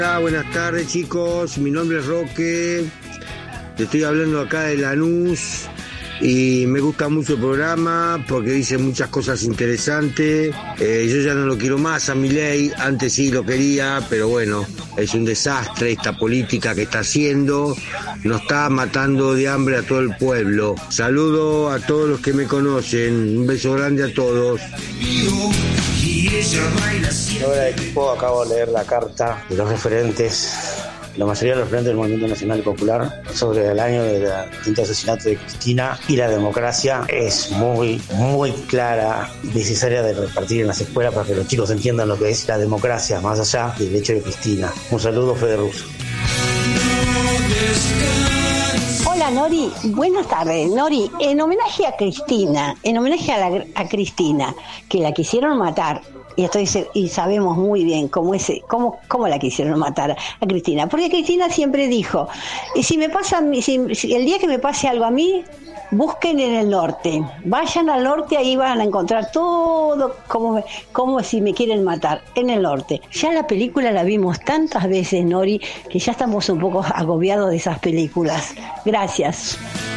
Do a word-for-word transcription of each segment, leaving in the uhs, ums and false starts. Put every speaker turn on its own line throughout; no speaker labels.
Hola, buenas tardes chicos, mi nombre es Roque, te estoy hablando acá de Lanús y me gusta mucho el programa porque dice muchas cosas interesantes. Eh, yo ya no lo quiero más a Milei, antes sí lo quería, pero bueno, es un desastre esta política que está haciendo, nos está matando de hambre a todo el pueblo. Saludo a todos los que me conocen, un beso grande a todos.
Hola equipo, acabo de leer la carta de los referentes, la mayoría de los referentes del Movimiento Nacional y Popular sobre el año del quinto asesinato de Cristina y la democracia. Es muy, muy clara y necesaria de repartir en las escuelas para que los chicos entiendan lo que es la democracia, más allá del hecho de Cristina. Un saludo, Fede Russo.
Hola Nori, buenas tardes. Nori, en homenaje a Cristina, en homenaje a, la, a Cristina, que la quisieron matar, y estoy y sabemos muy bien cómo ese cómo cómo la quisieron matar a Cristina, porque Cristina siempre dijo, si me pasa si, si el día que me pase algo a mí, busquen en el norte, vayan al norte, ahí van a encontrar todo como, como si me quieren matar, en el norte. Ya la película la vimos tantas veces, Nori, que ya estamos un poco agobiados de esas películas. Gracias.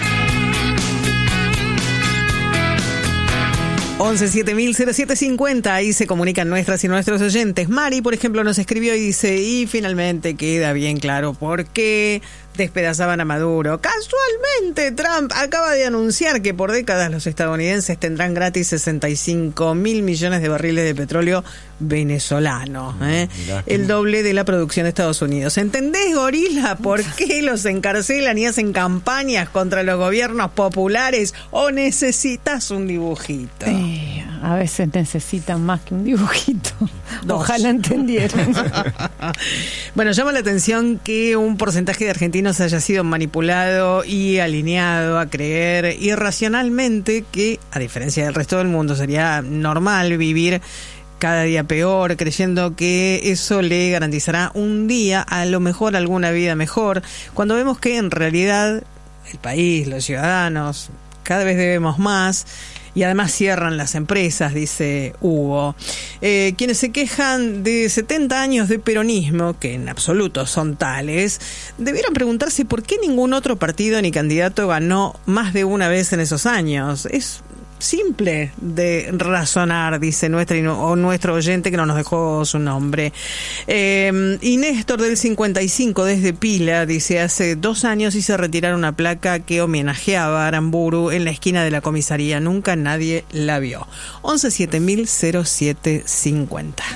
once siete mil cero siete cincuenta, ahí se comunican nuestras y nuestros oyentes. Mari, por ejemplo, nos escribió y dice, y finalmente queda bien claro por qué despedazaban a Maduro. Casualmente, Trump acaba de anunciar que por décadas los estadounidenses tendrán gratis sesenta y cinco mil millones de barriles de petróleo venezolano, ¿eh? El doble de la producción de Estados Unidos. ¿Entendés, gorila, por qué los encarcelan y hacen campañas contra los gobiernos populares? ¿O necesitas un dibujito?
Eh, a veces necesitan más que un dibujito. Dos. Ojalá entendieran.
Bueno, llama la atención que un porcentaje de argentinos haya sido manipulado y alineado a creer irracionalmente que, a diferencia del resto del mundo, sería normal vivir cada día peor, creyendo que eso le garantizará un día, a lo mejor alguna vida mejor, cuando vemos que en realidad el país, los ciudadanos, cada vez debemos más. Y además cierran las empresas, dice Hugo. Eh, quienes se quejan de setenta años de peronismo, que en absoluto son tales, debieron preguntarse por qué ningún otro partido ni candidato ganó más de una vez en esos años. Es simple de razonar, dice nuestra o nuestro oyente que no nos dejó su nombre. Eh, y Néstor del cincuenta y cinco desde Pila dice, hace dos años hice retirar una placa que homenajeaba a Aramburu en la esquina de la comisaría. Nunca nadie la vio. once siete mil cero siete cincuenta.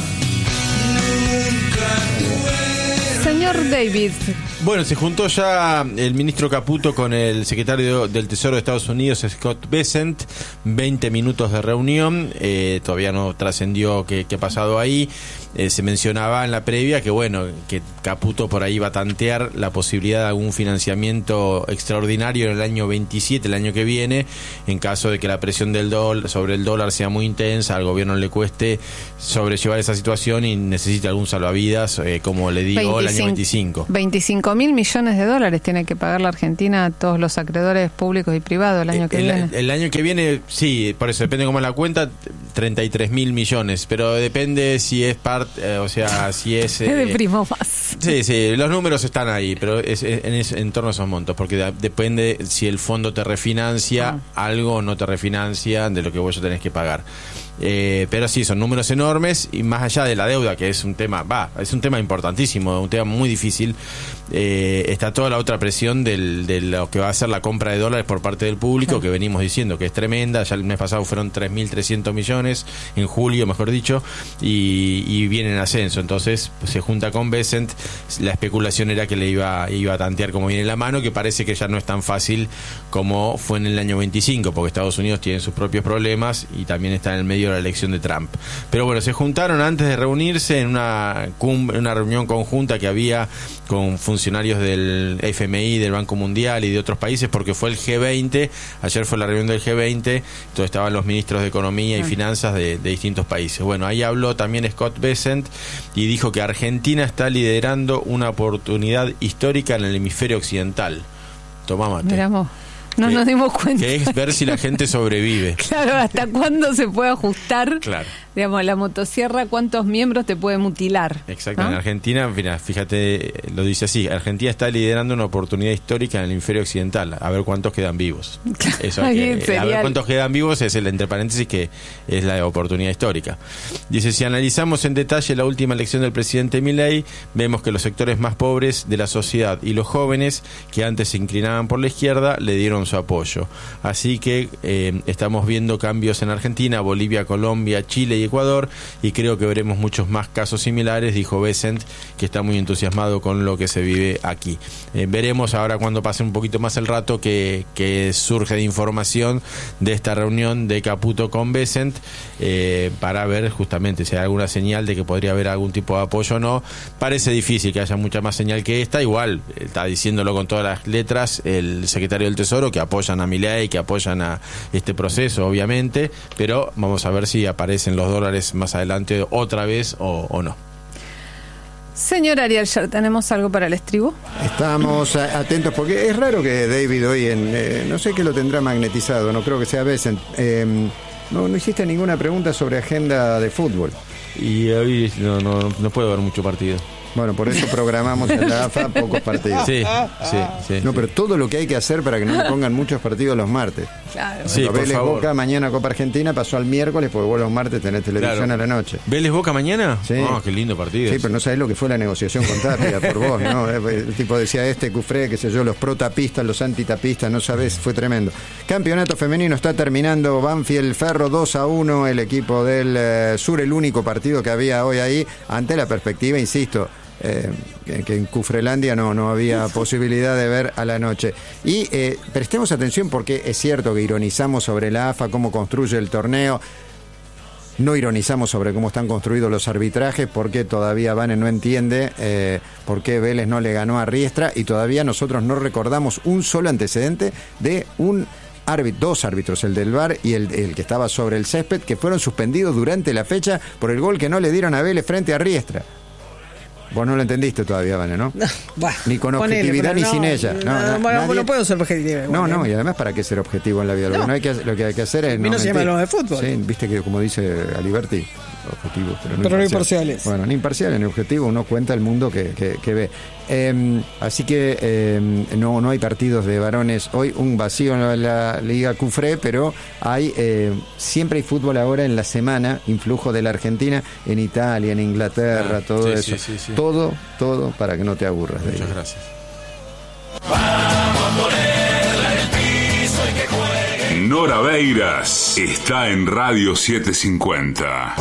Señor David.
Bueno, se juntó ya el ministro Caputo con el secretario del Tesoro de Estados Unidos, Scott Bessent, veinte minutos de reunión, eh, todavía no trascendió qué, qué ha pasado ahí. Eh, se mencionaba en la previa que bueno, que Caputo por ahí va a tantear la posibilidad de algún financiamiento extraordinario en el año veintisiete, el año que viene, en caso de que la presión del dólar sobre el dólar sea muy intensa, al gobierno le cueste sobrellevar esa situación y necesite algún salvavidas, eh, como le digo, el año veinticinco.
veinticinco mil millones de dólares tiene que pagar la Argentina a todos los acreedores públicos y privados el año que
el,
viene.
El año que viene, sí, por eso depende cómo es la cuenta, treinta y tres mil millones, pero depende si es parte, eh, o sea, si es...
Me
Eh,
deprimo más.
Sí, sí, los números están ahí, pero es, es, en, es, en torno a esos montos, porque da, depende si el fondo te refinancia ah. algo o no te refinancia de lo que vos ya tenés que pagar. Eh, pero sí, son números enormes y más allá de la deuda, que es un tema, va, es un tema importantísimo, un tema muy difícil, eh, está toda la otra presión del, de lo que va a ser la compra de dólares por parte del público, sí. que venimos diciendo que es tremenda. Ya el mes pasado fueron tres mil trescientos millones, en julio mejor dicho, y, y viene en ascenso. Entonces pues, se junta con Bessent, la especulación era que le iba, iba a tantear como viene la mano, que parece que ya no es tan fácil como fue en el año veinticinco, porque Estados Unidos tiene sus propios problemas y también está en el medio de la elección de Trump. Pero bueno, se juntaron antes de reunirse en una cumbre, una reunión conjunta que había con funcionarios del F M I, del Banco Mundial y de otros países, porque fue el G veinte, ayer fue la reunión del G veinte, entonces estaban los ministros de Economía y Finanzas de, de distintos países. Bueno, ahí habló también Scott Bessent y dijo que Argentina está liderando una oportunidad histórica en el hemisferio occidental. Tomá mate.
Miramos. No
que,
nos dimos cuenta.
Que es ver si la gente sobrevive.
Claro, hasta cuándo se puede ajustar
claro.
digamos, la motosierra, ¿cuántos miembros te puede mutilar?
Exacto,
¿no?
En Argentina, mira, fíjate, lo dice así, Argentina está liderando una oportunidad histórica en el hemisferio occidental, a ver cuántos quedan vivos. Eso, que,
sería...
a ver cuántos quedan vivos es el entre paréntesis que es la oportunidad histórica. Dice, si analizamos en detalle la última elección del presidente Milei, vemos que los sectores más pobres de la sociedad y los jóvenes que antes se inclinaban por la izquierda le dieron su apoyo. Así que eh, estamos viendo cambios en Argentina, Bolivia, Colombia, Chile y Ecuador, y creo que veremos muchos más casos similares, dijo Bessent, que está muy entusiasmado con lo que se vive aquí. Eh, veremos ahora cuando pase un poquito más el rato que, que surge de información de esta reunión de Caputo con Bessent, eh, para ver justamente si hay alguna señal de que podría haber algún tipo de apoyo o no. Parece difícil que haya mucha más señal que esta, igual está diciéndolo con todas las letras el secretario del Tesoro, que apoyan a Milei, que apoyan a este proceso, obviamente, pero vamos a ver si aparecen los dólares más adelante otra vez o, o no.
Señor Ariel, ¿ya tenemos algo para el estribo?
Estamos atentos porque es raro que David hoy, en, eh, no sé qué lo tendrá magnetizado, no creo que sea Bessent. Eh, no, no hiciste ninguna pregunta sobre agenda de fútbol.
Y hoy no, no, no puedo ver mucho partido.
Bueno, por eso programamos en la A F A pocos partidos.
Sí, sí, sí.
No, pero todo lo que hay que hacer para que no le pongan muchos partidos los martes.
Claro.
Bueno,
Sí, por
Vélez
favor.
Boca, mañana Copa Argentina, pasó al miércoles, porque vos los martes tenés televisión
Claro.
a la noche.
¿Vélez Boca mañana?
Sí.
Oh, qué lindo partido.
Sí, pero no sabés lo que fue la negociación con Tapia por vos, ¿no? El tipo decía este, Cufré, qué sé yo, los pro-tapistas, los antitapistas, no sabés, fue tremendo. Campeonato femenino está terminando, Banfield Ferro dos a uno, el equipo del eh, sur, el único partido que había hoy ahí, ante la perspectiva, insisto, eh, que en Cufrelandia no, no había posibilidad de ver a la noche. Y eh, prestemos atención porque es cierto que ironizamos sobre la A F A, cómo construye el torneo. No ironizamos sobre cómo están construidos los arbitrajes, porque todavía Vane no entiende eh, por qué Vélez no le ganó a Riestra, y todavía nosotros no recordamos un solo antecedente de un árbitro, dos árbitros, el del V A R y el, el que estaba sobre el césped, que fueron suspendidos durante la fecha por el gol que no le dieron a Vélez frente a Riestra. Vos no lo entendiste todavía, Vane, ¿no?
No, bueno,
Ni con
ponele,
objetividad
pero
ni
no,
sin ella.
No,
No,
no,
no,
bueno,
nadie-
no puedo ser objetivo.
No,
bueno,
no,
¿eh?
y además, ¿para qué ser objetivo en la vida? Lo,
No.
que, no hay que, lo que hay que hacer es...
A mí no se llama
mentir.
lo de fútbol.
Sí, viste que como dice Aliberti, objetivos, pero no
Pero no
imparciales.
imparciales.
Bueno, no imparciales ni objetivo, uno cuenta el mundo que, que, que ve. Eh, así que eh, no, no hay partidos de varones hoy, un vacío en la, la Liga Cufré, pero hay eh, siempre hay fútbol ahora en la semana, influjo de la Argentina en Italia, en Inglaterra,
Ah,
todo
sí,
eso.
sí, sí, sí.
Todo, todo para que no te aburras de
Muchas
ello.
gracias.
Nora Beiras está en Radio setecientos cincuenta.